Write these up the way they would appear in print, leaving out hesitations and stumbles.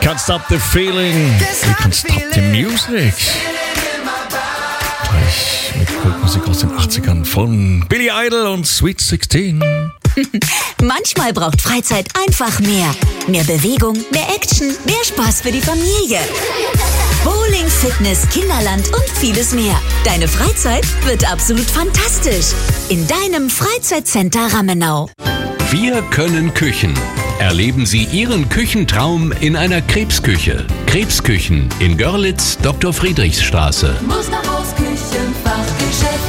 Can't stop the feeling. We can't stop the music. Gleich mit Kultmusik aus den 80ern von Billy Idol und Sweet 16. Manchmal braucht Freizeit einfach mehr. Mehr Bewegung, mehr Action, mehr Spaß für die Familie. Bowling, Fitness, Kinderland und vieles mehr. Deine Freizeit wird absolut fantastisch. In deinem Freizeitcenter Rammenau. Wir können Küchen. Erleben Sie Ihren Küchentraum in einer Krebsküche. Krebsküchen in Görlitz, Dr. Friedrichsstraße. Musterhaus Küchenfachgeschäft.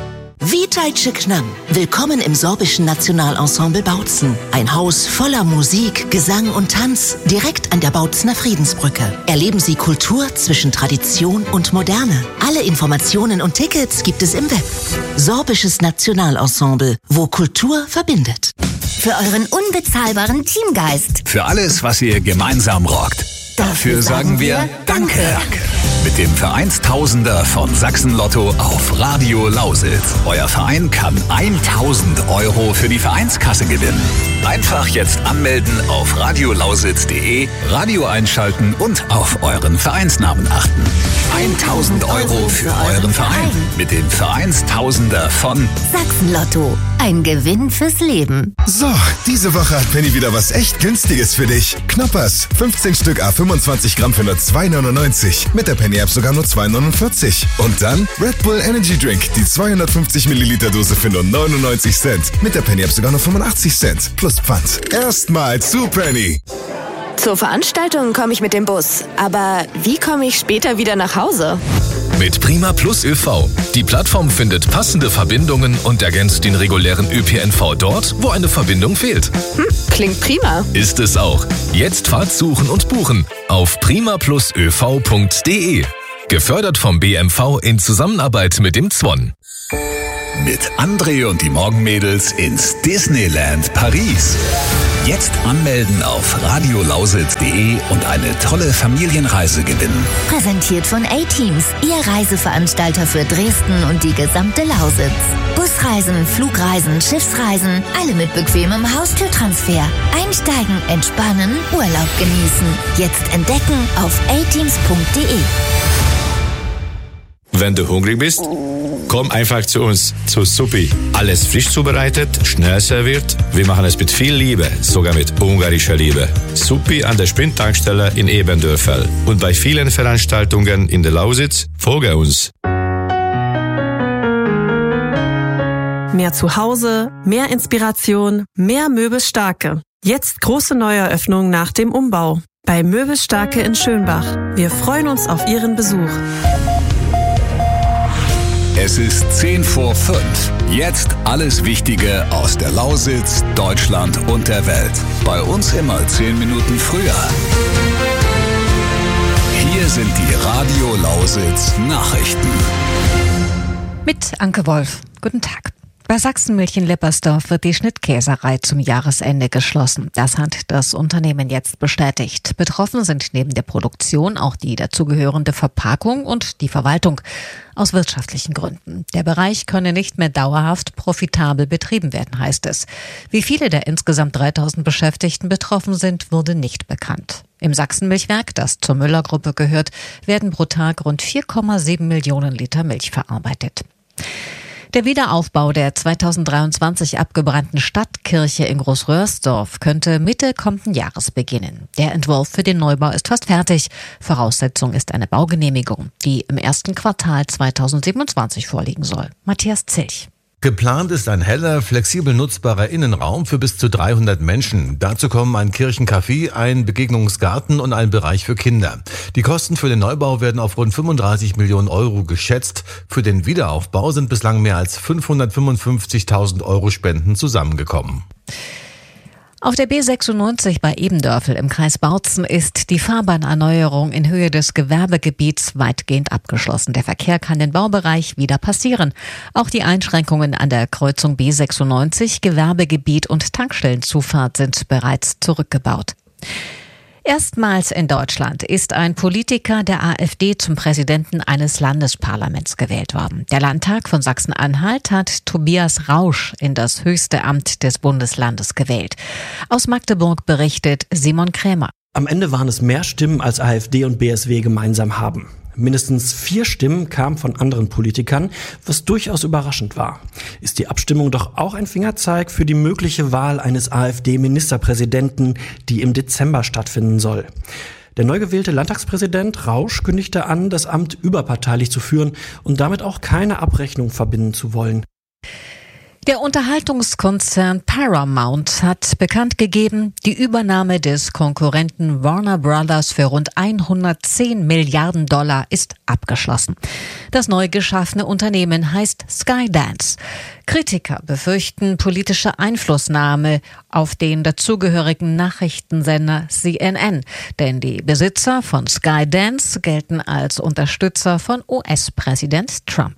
Witajcie k nam. Willkommen im Sorbischen Nationalensemble Bautzen. Ein Haus voller Musik, Gesang und Tanz, direkt an der Bautzener Friedensbrücke. Erleben Sie Kultur zwischen Tradition und Moderne. Alle Informationen und Tickets gibt es im Web. Sorbisches Nationalensemble, wo Kultur verbindet. Für euren unbezahlbaren Teamgeist. Für alles, was ihr gemeinsam rockt. Dafür sagen wir Danke. Mit dem Vereinstausender von Sachsen-Lotto auf Radio Lausitz. Euer Verein kann 1.000 € für die Vereinskasse gewinnen. Einfach jetzt anmelden auf radiolausitz.de, Radio einschalten und auf euren Vereinsnamen achten. 1.000 € für euren Verein mit dem Vereinstausender von Sachsen-Lotto. Ein Gewinn fürs Leben. So, diese Woche hat Penny wieder was echt Günstiges für dich. Knoppers, 15 Stück à 25 Gramm für nur 2,99. Mit der Penny-App sogar nur 2,49. Und dann Red Bull Energy Drink, die 250 Milliliter Dose für nur 99 Cent. Mit der Penny-App sogar nur 85 Cent. Plus Pfand. Erstmal zu Penny. Zur Veranstaltung komme ich mit dem Bus. Aber wie komme ich später wieder nach Hause? Mit Prima Plus ÖV. Die Plattform findet passende Verbindungen und ergänzt den regulären ÖPNV dort, wo eine Verbindung fehlt. Klingt prima. Ist es auch. Jetzt Fahrt suchen und buchen auf primaplusöv.de. Gefördert vom BMV in Zusammenarbeit mit dem ZWON. mit André und die Morgenmädels ins Disneyland Paris. Jetzt anmelden auf radiolausitz.de und eine tolle Familienreise gewinnen. Präsentiert von A-Teams, Ihr Reiseveranstalter für Dresden und die gesamte Lausitz. Busreisen, Flugreisen, Schiffsreisen, alle mit bequemem Haustürtransfer. Einsteigen, entspannen, Urlaub genießen. Jetzt entdecken auf ateams.de. Wenn du hungrig bist, komm einfach zu uns, zu Suppi. Alles frisch zubereitet, schnell serviert. Wir machen es mit viel Liebe, sogar mit ungarischer Liebe. Suppi an der Sprint-Tankstelle in Ebendörfel. Und bei vielen Veranstaltungen in der Lausitz, folge uns. Mehr Zuhause, mehr Inspiration, mehr Möbelstarke. Jetzt große Neueröffnung nach dem Umbau. Bei Möbelstarke in Schönbach. Wir freuen uns auf Ihren Besuch. Es ist 5:10. Jetzt alles Wichtige aus der Lausitz, Deutschland und der Welt. Bei uns immer 10 Minuten früher. Hier sind die Radio Lausitz Nachrichten. Mit Anke Wolf. Guten Tag. Bei Sachsenmilch in Lippersdorf wird die Schnittkäserei zum Jahresende geschlossen. Das hat das Unternehmen jetzt bestätigt. Betroffen sind neben der Produktion auch die dazugehörende Verpackung und die Verwaltung. Aus wirtschaftlichen Gründen. Der Bereich könne nicht mehr dauerhaft profitabel betrieben werden, heißt es. Wie viele der insgesamt 3000 Beschäftigten betroffen sind, wurde nicht bekannt. Im Sachsenmilchwerk, das zur Müller-Gruppe gehört, werden pro Tag rund 4,7 Millionen Liter Milch verarbeitet. Der Wiederaufbau der 2023 abgebrannten Stadtkirche in Großröhrsdorf könnte Mitte kommenden Jahres beginnen. Der Entwurf für den Neubau ist fast fertig. Voraussetzung ist eine Baugenehmigung, die im ersten Quartal 2027 vorliegen soll. Matthias Zilch. Geplant ist ein heller, flexibel nutzbarer Innenraum für bis zu 300 Menschen. Dazu kommen ein Kirchencafé, ein Begegnungsgarten und ein Bereich für Kinder. Die Kosten für den Neubau werden auf rund 35 Millionen Euro geschätzt. Für den Wiederaufbau sind bislang mehr als 555.000 Euro Spenden zusammengekommen. Auf der B96 bei Ebendörfel im Kreis Bautzen ist die Fahrbahnerneuerung in Höhe des Gewerbegebiets weitgehend abgeschlossen. Der Verkehr kann den Baubereich wieder passieren. Auch die Einschränkungen an der Kreuzung B96, Gewerbegebiet und Tankstellenzufahrt sind bereits zurückgebaut. Erstmals in Deutschland ist ein Politiker der AfD zum Präsidenten eines Landesparlaments gewählt worden. Der Landtag von Sachsen-Anhalt hat Tobias Rausch in das höchste Amt des Bundeslandes gewählt. Aus Magdeburg berichtet Simon Krämer. Am Ende waren es mehr Stimmen, als AfD und BSW gemeinsam haben. Mindestens 4 Stimmen kamen von anderen Politikern, was durchaus überraschend war. Ist die Abstimmung doch auch ein Fingerzeig für die mögliche Wahl eines AfD-Ministerpräsidenten, die im Dezember stattfinden soll? Der neu gewählte Landtagspräsident Rausch kündigte an, das Amt überparteilich zu führen und damit auch keine Abrechnung verbinden zu wollen. Der Unterhaltungskonzern Paramount hat bekannt gegeben, die Übernahme des Konkurrenten Warner Brothers für rund 110 Milliarden Dollar ist abgeschlossen. Das neu geschaffene Unternehmen heißt Skydance. Kritiker befürchten politische Einflussnahme auf den dazugehörigen Nachrichtensender CNN, denn die Besitzer von Skydance gelten als Unterstützer von US-Präsident Trump.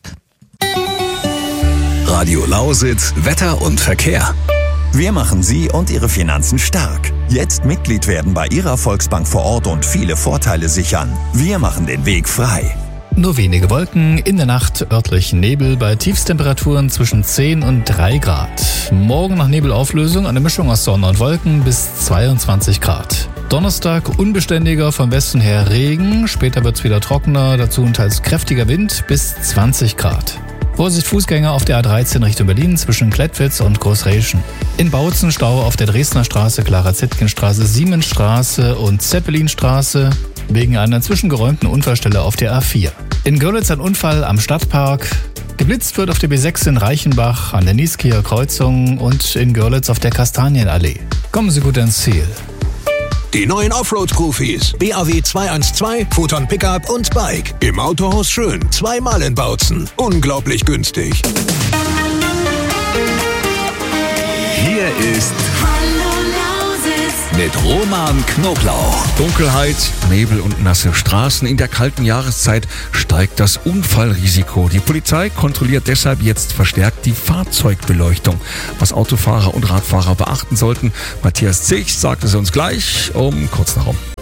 Radio Lausitz, Wetter und Verkehr. Wir machen Sie und Ihre Finanzen stark. Jetzt Mitglied werden bei Ihrer Volksbank vor Ort und viele Vorteile sichern. Wir machen den Weg frei. Nur wenige Wolken, in der Nacht örtlich Nebel bei Tiefstemperaturen zwischen 10 und 3 Grad. Morgen nach Nebelauflösung eine Mischung aus Sonne und Wolken bis 22 Grad. Donnerstag unbeständiger, vom Westen her Regen, später wird's wieder trockener, dazu teils kräftiger Wind bis 20 Grad. Vorsicht Fußgänger auf der A13 Richtung Berlin zwischen Klettwitz und Großräschen. In Bautzen Stau auf der Dresdner Straße, Clara-Zetkin-Straße, Siemensstraße und Zeppelinstraße wegen einer zwischengeräumten Unfallstelle auf der A4. In Görlitz ein Unfall am Stadtpark. Geblitzt wird auf der B6 in Reichenbach an der Nieskieer Kreuzung und in Görlitz auf der Kastanienallee. Kommen Sie gut ans Ziel. Die neuen Offroad-Profis. BAW 212, Photon Pickup und Bike. Im Autohaus Schön. 2-mal in Bautzen. Unglaublich günstig. Hier ist mit Roman Knoblauch. Dunkelheit, Nebel und nasse Straßen. In der kalten Jahreszeit steigt das Unfallrisiko. Die Polizei kontrolliert deshalb jetzt verstärkt die Fahrzeugbeleuchtung. Was Autofahrer und Radfahrer beachten sollten, Matthias Zech sagt es uns gleich um kurz nach rum.